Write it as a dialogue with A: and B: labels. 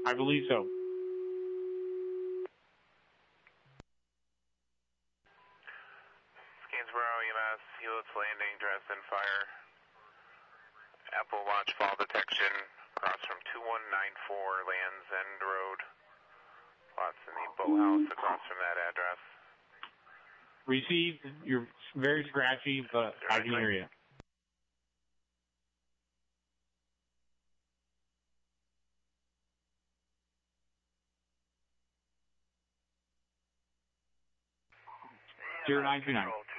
A: I believe so.
B: Gainsborough, EMS, Helix Landing, Dresden Fire. Apple Watch fall detection across from 2194 Lands End Road. Lots in the boathouse across from that address.
A: Received. You're very scratchy, but I can hear you. Zero 929.